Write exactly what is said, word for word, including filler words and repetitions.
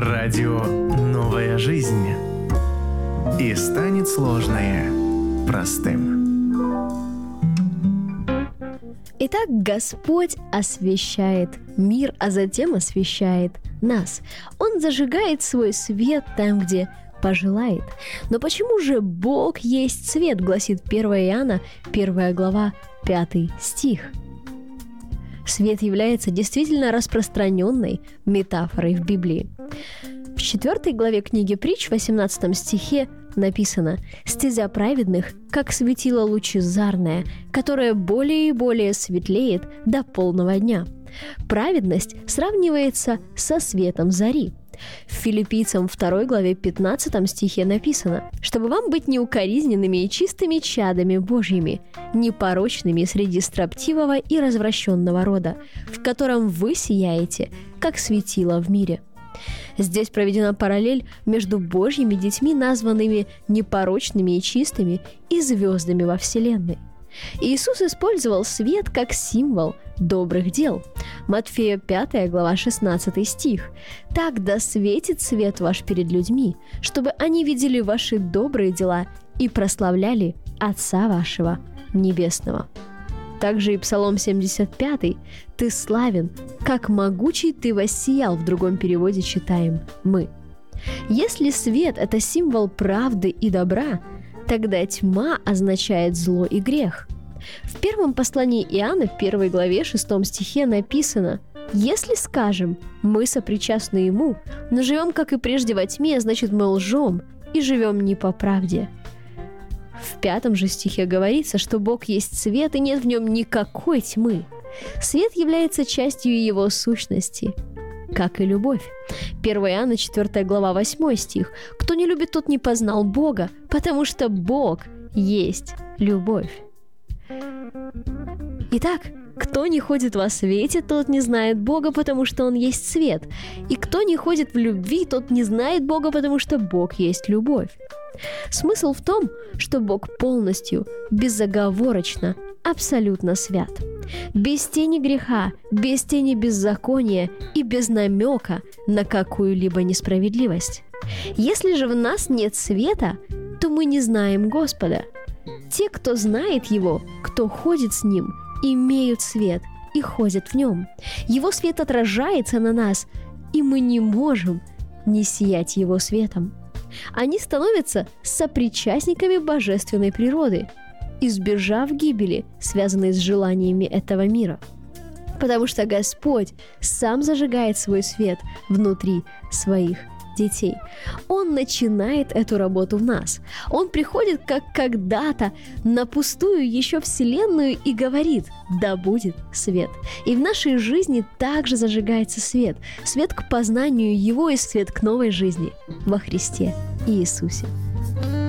Радио «Новая жизнь». И станет сложное простым. Итак, Господь освещает мир, а затем освещает нас. Он зажигает свой свет там, где пожелает. Но почему же Бог есть свет, гласит первое Иоанна, первая глава, пятый стих. Свет является действительно распространенной метафорой в Библии. В четвертой главе книги Притч, в восемнадцатом стихе написано: «Стезя праведных, как светило лучезарное, которое более и более светлеет до полного дня». Праведность сравнивается со светом зари. В Филиппийцам второй главе пятнадцатом стихе написано: «Чтобы вам быть неукоризненными и чистыми чадами Божьими, непорочными среди строптивого и развращенного рода, в котором вы сияете, как светило в мире». Здесь проведена параллель между Божьими детьми, названными непорочными и чистыми, и звездами во Вселенной. Иисус использовал свет как символ добрых дел. Матфея пятая глава шестнадцатый стих. «Так да светит свет ваш перед людьми, чтобы они видели ваши добрые дела и прославляли Отца вашего Небесного». Также и Псалом семьдесят пятый: «Ты славен, как могучий ты воссиял», в другом переводе читаем мы. Если свет – это символ правды и добра, тогда тьма означает зло и грех. В первом послании Иоанна, в первой главе, шестом стихе написано: «Если скажем, мы сопричастны Ему, но живем, как и прежде, во тьме, значит, мы лжем и живем не по правде». В пятом же стихе говорится, что Бог есть свет, и нет в нем никакой тьмы. Свет является частью Его сущности, как и любовь. первое Иоанна, четвёртая глава, восьмой стих. «Кто не любит, тот не познал Бога, потому что Бог есть любовь». Итак, кто не ходит во свете, тот не знает Бога, потому что Он есть свет. И кто не ходит в любви, тот не знает Бога, потому что Бог есть любовь. Смысл в том, что Бог полностью, безоговорочно, абсолютно свят. Без тени греха, без тени беззакония и без намека на какую-либо несправедливость. Если же в нас нет света, то мы не знаем Господа. Те, кто знает Его, кто ходит с Ним, имеют свет и ходят в Нем. Его свет отражается на нас, и мы не можем не сиять Его светом. Они становятся сопричастниками божественной природы, избежав гибели, связанной с желаниями этого мира. Потому что Господь сам зажигает свой свет внутри своих детей. Он начинает эту работу в нас. Он приходит, как когда-то, на пустую еще вселенную и говорит: «Да будет свет». И в нашей жизни также зажигается свет. Свет к познанию Его и свет к новой жизни во Христе Иисусе.